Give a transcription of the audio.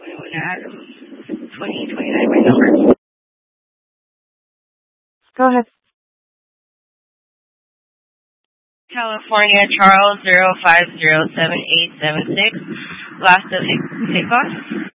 2029, my number. Go ahead. California, Charles 0507876. Last of Hickox.